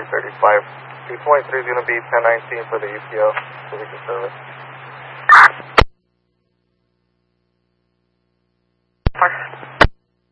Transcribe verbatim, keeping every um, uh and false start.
thirty-five. two twenty-three is going to be ten nineteen for the E T O, so we can service.